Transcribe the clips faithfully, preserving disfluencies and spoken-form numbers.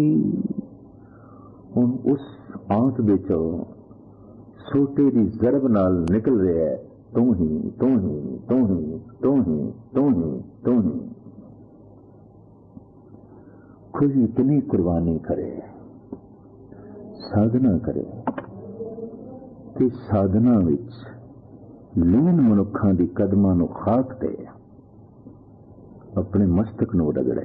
ਹੁਣ ਉਸ ਆਂਤ ਵਿੱਚੋਂ ਸੋਟੇ ਦੀ ਜ਼ਰਬ ਨਾਲ ਨਿਕਲ ਰਿਹਾ ਹੈ, ਤੂੰ ਹੀ ਤੂੰ ਹੀ ਤੂੰ ਹੀ ਤੂੰ ਹੀ ਤੂੰ ਹੀ ਤੂੰ ਹੀ। ਕੋਈ ਇਤਨੀ ਕੁਰਬਾਨੀ ਕਰੇ, ਸਾਧਨਾ ਕਰੇ ਤੇ ਸਾਧਨਾ ਵਿੱਚ ਲੀਨ ਮਨੁੱਖਾਂ ਦੀ ਕਦਮਾਂ ਨੂੰ ਖਾਕ ਤੇ ਆਪਣੇ ਮਸਤਕ ਨੂੰ ਰਗੜੇ,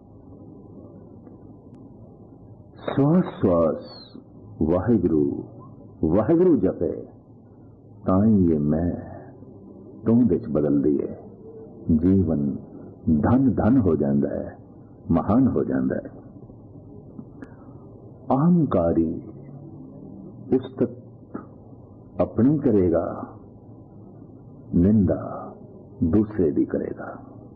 ਸਵਾਸ ਸਵਾਸ ਵਾਹਿਗੁਰੂ ਵਾਹਿਗੁਰੂ ਜਪੇ, ਤਾਂ ਹੀ ਇਹ ਮੈਂ ਤੂੰ ਵਿੱਚ ਬਦਲਦੀ ਹੈ। ਜੀਵਨ ਧਨ ਧਨ ਹੋ ਜਾਂਦਾ ਹੈ, ਮਹਾਨ ਹੋ ਜਾਂਦਾ ਹੈ। ਅਹੰਕਾਰੀ ਉਸਤਤ ਆਪਣੀ ਕਰੇਗਾ, ਨਿੰਦਾ दूसरे ਦੀ करेगा।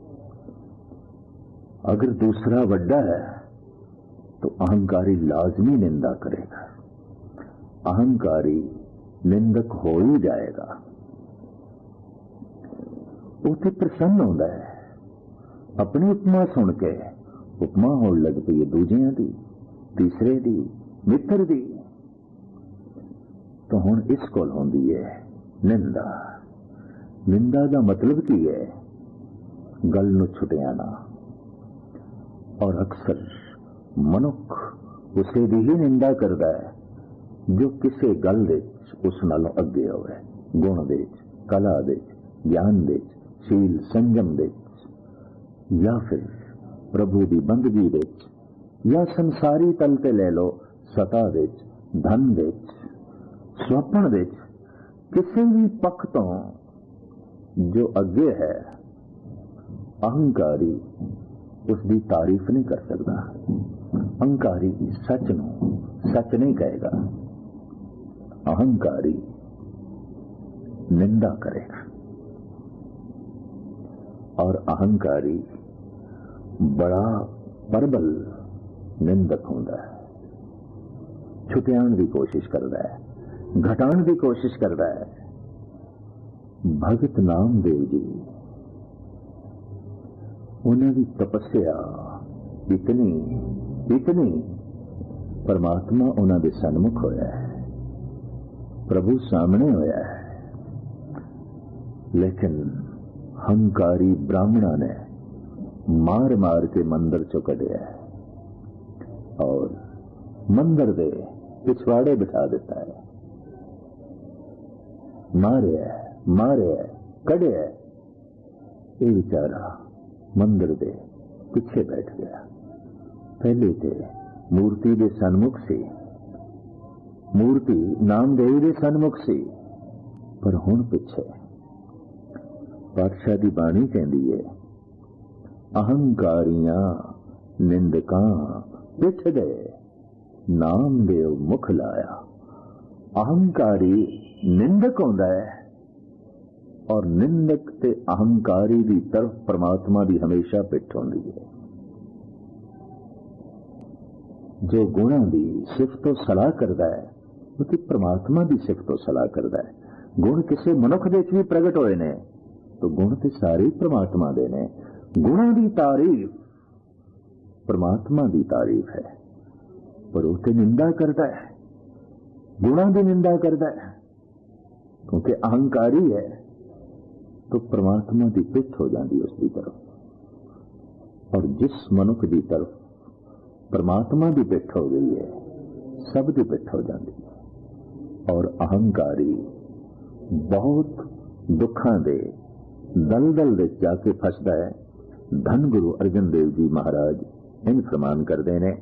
अगर दूसरा ਵੱਡਾ है तो अहंकारी लाजमी निंदा करेगा, अहंकारी निंदक हो ही जाएगा। उसे प्रसन्न होता है, अपनी उपमा सुन के उपमा होने लग पई है दूजियां दी, तीसरे दी, मित्र दी। तो हुण इस कोल होंदी है निंदा। निंदा का मतलब की है? गल नूं छुटियाना। और अक्सर मनुख उसे दी ही निंदा करता है जो किसी गल दे उस नालों अगे होवे, गुण दे, कला दे, ज्ञान दे, शील संयम दे, या फिर प्रभु की बंदगी दे, या संसारी तल ते ले लो सता दे, धन दे, स्वप्न दे, किसी भी पक्ष तो जो अगे है अहंकारी उसकी तारीफ नहीं कर सकता। अहंकारी सच नूं सच नहीं कहेगा, अहंकारी निंदा करेगा। और अहंकारी बड़ा प्रबल निंदक होता है, छुटियाण की कोशिश करता है, घटाण की कोशिश करता है। भगत नामदेव जी, उन्होंने तपस्या इतनी इतनी, परमात्मा उन्होंने सन्मुख होया है, प्रभु सामने होया है, लेकिन हंकारी ब्राह्मणा ने मार मार के मंदिर चो कढ़िया है और मंदिर दे पिछवाड़े बिठा देता है। मारे मारे कढ़े, ये बेचारा मंदिर दे पिछे बैठ गया। पहले ते मूर्ति दे सन्मुख से, मूर्ति नामदेव दे सन्मुख से, पर हुण पिछे। पातशाह दी बाणी कहती है, अहंकारियां निंदकां पिछ गए, नामदेव मुख लाया। अहंकारी निंदक होता है और निंदक ते अहंकारी की तरफ परमात्मा की हमेशा पिठ होती है। जो गुणों की सिफतो सलाह करता है वो तो परमात्मा की सिफतो सलाह करता है। गुण किसी मनुख दे भी प्रगट होए ने तो गुण तो सारे परमात्मा दे ने। गुणों की तारीफ परमात्मा की तारीफ है, पर वो तो निंदा करता है, गुणों की निंदा करता है, क्योंकि अहंकारी है तो परमात्मा की पिठ हो जाती है उसकी तरफ। और जिस मनुख की तरफ परमात्मा की पिठ हो गई है, सब की पिठ हो जाती है। और अहंकारी बहुत दुखों दे दलदल दे जाके फसदा है। धन गुरु अर्जन देव जी महाराज इन फरमान करते हैं,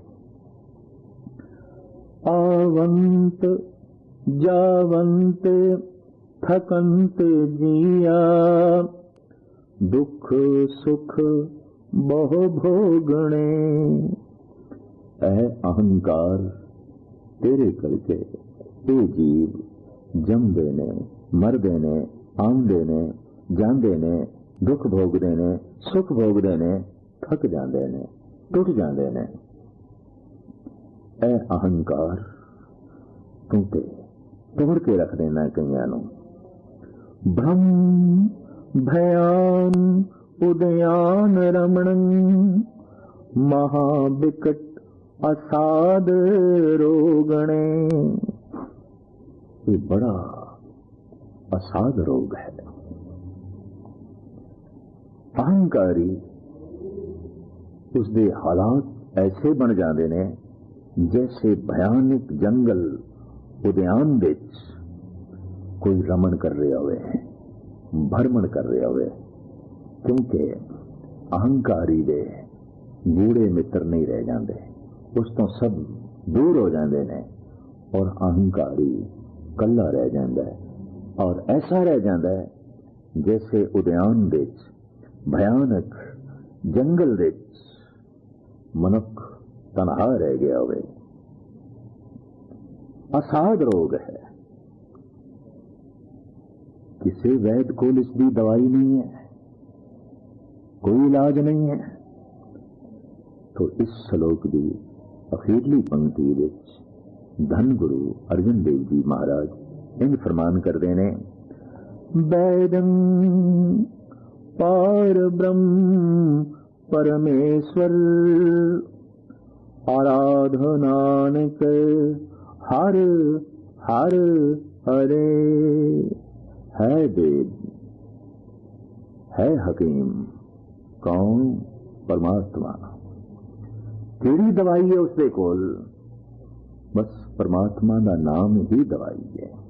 आवंत जावंत थकंत जिया, दुख सुख बहु भोगणे। ऐ अहंकार तेरे करके ये जीव जमदे ने, मरदे ने, आंदे ने, जांदे ने, दुख भोगदे ने, सुख भोगदे ने, थक जांदे ने, टुट जांदे ने। ऐ अहंकार तू ते तोड़ के रख देना कईयां नूं। भ्रम भयान उदयान रमणं, महाबिकट असाध रोगणे। ये बड़ा असाध रोग है। अहंकारी उसके हालात ऐसे बन जाते ने जैसे भयानक जंगल उद्यान विच कोई रमन कर रहा होवे, भरमण कर रहा होवे, क्योंकि अहंकारी दे गूढ़े मित्र नहीं रह जाते, उस तो सब दूर हो जाते हैं और अहंकारी कला रह जाता है और ऐसा रह जाता है जैसे उद्यान विच भयानक जंगल विच मनुख तनहा रह गया होवे। असाध रोग है, किसी वैद को इसकी दवाई नहीं है, कोई इलाज नहीं है। तो इस श्लोक की अखीरली पंक्ति विच धन गुरु अर्जन देव जी महाराज इन फरमान करते ने, वैदं पार ब्रह्म परमेश्वर आराधनानक हर हर हरे। है वेद, है हकीम, कौन? परमात्मा। केड़ी दवाई है उसके कोल? बस परमात्मा का नाम ही दवाई है।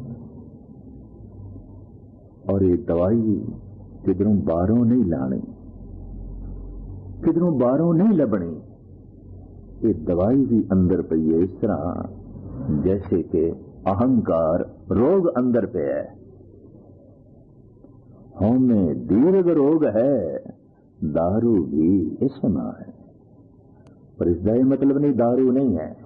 और ये दवाई किधरों बाहरों नहीं लानी, किधरों बाहरों नहीं लभनी। ये दवाई भी अंदर पई है, इस तरह जैसे कि अहंकार रोग अंदर पे है। हमें दीर्घ रोग है, दारू भी इसमें है, पर इसका यह मतलब नहीं दारू नहीं है।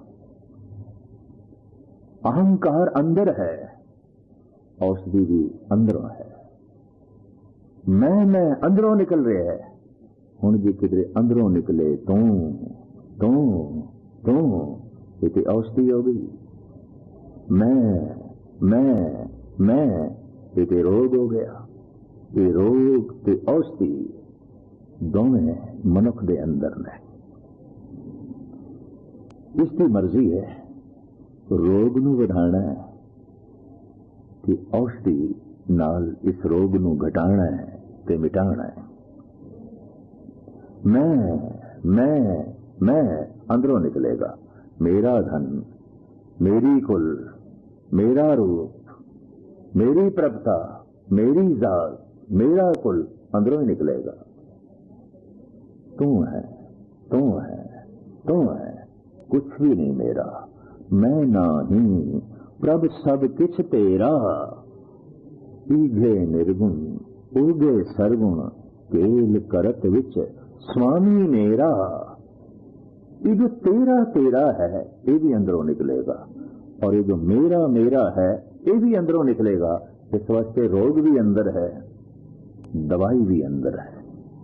अहंकार अंदर है, औषधि भी अंदरों है। मैं मैं अंदरों निकल रहे है। हुण जी किधरे अंदरों निकले तू तू तू ये औषधि हो गई। मैं मैं मैं ये रोग हो गया। ये रोग ते औषधि दोवें मनुख दे अंदर ने। इसकी मर्जी है रोग नू वधाना है कि औषधि नाल इस रोग नू घटाना है ते मिटाना है। मैं मैं मैं अंदरों निकलेगा। मेरा धन, मेरी कुल, मेरा रूप, मेरी प्रभुता, मेरी जात, मेरा कुल अंदरों ही निकलेगा। तू है, तू है, तू है, कुछ भी नहीं मेरा। मैं नाही प्रभ सब किछ तेरा। ईघे निर्गुण उगे सरगुण केल करत विच स्वामी मेरा। ये जो तेरा तेरा है ये भी अंदरों निकलेगा और ये जो मेरा मेरा है ये भी अंदरों निकलेगा। इस वास्ते रोग भी अंदर है, दवाई भी अंदर है।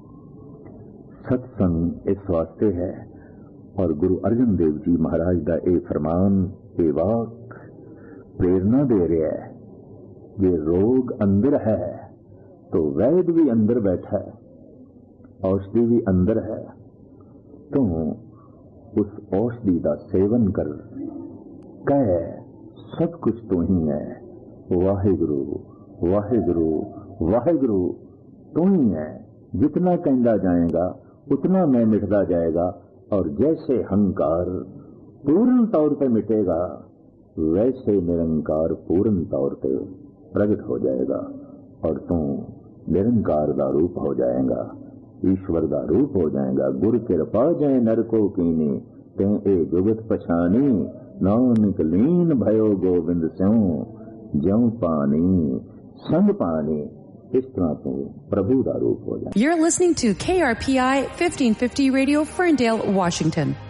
सत्संग इस वास्ते है और गुरु अर्जन देव जी महाराज का ये फरमान, ये वाक प्रेरणा दे रहा है। ये रोग अंदर है तो वैद भी अंदर बैठा है, औषधि भी अंदर है। तो उस औषधि का सेवन कर, कह सब कुछ तो ही है। वाहिगुरु वाहिगुरु वाहिगुरु तो ही है। जितना कहता जाएगा उतना मैं मिटता जाएगा और जैसे अहंकार पूर्ण तौर पर मिटेगा वैसे निरंकार पूर्ण तौर पर प्रकट हो जाएगा और तू निरंकार का रूप हो जाएगा, ईश्वर का रूप हो जाएगा। गुर कृपा जय नरको कीनी ते ए जुगत पछानी। नानक लीन भयो गोविंद स्यों ज्यों पानी संग पानी। इस तरह तो प्रभु का रूप हो जाए। You're listening to K R P I fifteen fifty Radio, Ferndale, Washington.